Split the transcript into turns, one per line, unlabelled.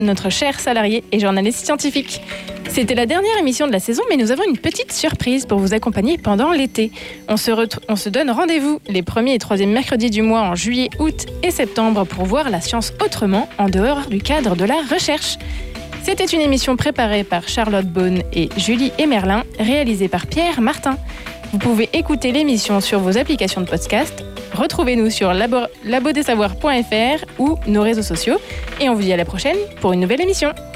notre cher salarié et journaliste scientifique. C'était la dernière émission de la saison, mais nous avons une petite surprise pour vous accompagner pendant l'été. On se donne rendez-vous les 1er et 3e mercredis du mois en juillet, août et septembre pour voir la science autrement, en dehors du cadre de la recherche. C'était une émission préparée par Charlotte Beaune et Julie Emerlin, réalisée par Pierre Martin. Vous pouvez écouter l'émission sur vos applications de podcast. Retrouvez-nous sur labodesavoirs.fr ou nos réseaux sociaux. Et on vous dit à la prochaine pour une nouvelle émission.